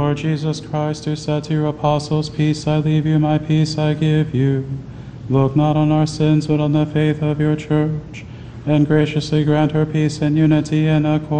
Lord Jesus Christ, who said to your apostles, "Peace I leave you, my peace I give you," look not on our sins, but on the faith of your church, and graciously grant her peace and unity in accord